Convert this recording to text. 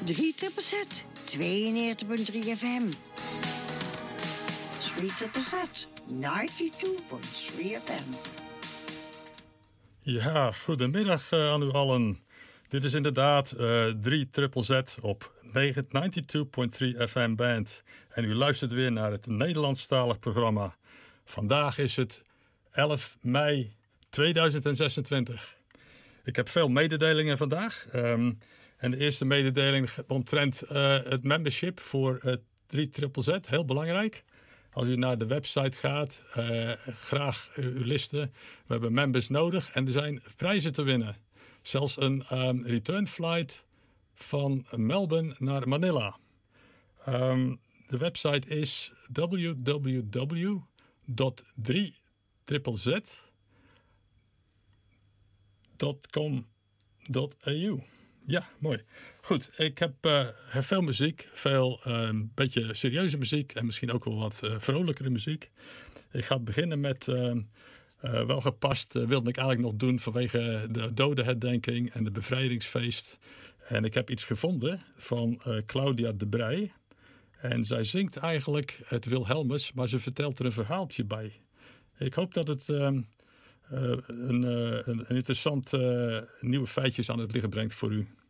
3ZZZ, 92.3 FM. 3ZZZ, 92.3 FM. Ja, goedemiddag aan u allen. Dit is inderdaad 3ZZZ op 92.3 FM band. En u luistert weer naar het Nederlandstalig programma. Vandaag is het 11 mei 2026. Ik heb veel mededelingen vandaag. En de eerste mededeling omtrent het membership voor 3ZZZ. Heel belangrijk. Als u naar de website gaat, graag uw listen. We hebben members nodig en er zijn prijzen te winnen. Zelfs een return flight van Melbourne naar Manila. De website is www.3ZZZ.com.au. Ja, mooi. Goed, ik heb veel muziek. Veel beetje serieuze muziek en misschien ook wel wat vrolijkere muziek. Ik ga beginnen met, wel gepast, wilde ik eigenlijk nog doen vanwege de dodenherdenking en de bevrijdingsfeest. En ik heb iets gevonden van Claudia de Breij. En zij zingt eigenlijk het Wilhelmus, maar ze vertelt er een verhaaltje bij. Ik hoop dat het een interessant nieuwe feitjes aan het licht brengt voor u.